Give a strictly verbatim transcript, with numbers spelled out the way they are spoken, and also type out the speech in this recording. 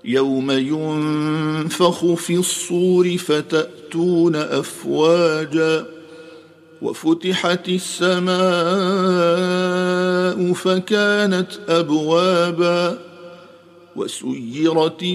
يوم ينفخ في الصور فتأتون أفواجا وفتحت السماء فكانت أبوابا وسيرت